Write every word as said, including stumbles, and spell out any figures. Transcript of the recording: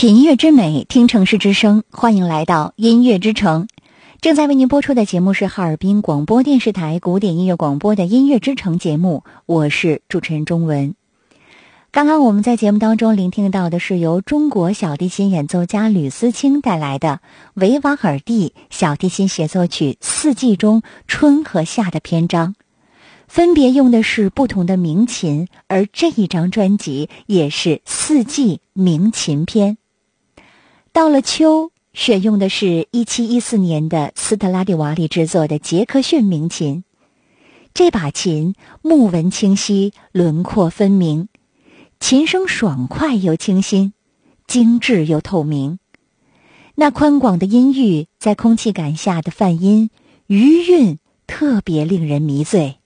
品音乐之美，听城市之声，欢迎来到音乐之城。正在为您播出的节目是哈尔滨广播电视台古典音乐广播的音乐之城节目，我是主持人钟文。刚刚我们在节目当中聆听到的是由中国小提琴演奏家吕思清带来的维瓦尔第小提琴协奏曲四季中春和夏的篇章，分别用的是不同的鸣琴，而这一张专辑也是四季鸣琴篇。到了秋，选用的是一七一四年的斯特拉蒂瓦里制作的杰克逊鸣琴。这把琴木纹清晰，轮廓分明，琴声爽快又清新，精致又透明。那宽广的音域在空气感下的泛音余韵，特别令人迷醉。